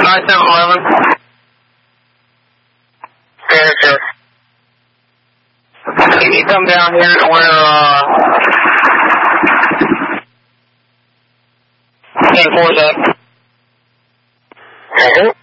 I-711. Yes, sir. Can you come down here to where, 10-4's at? Mm-hmm.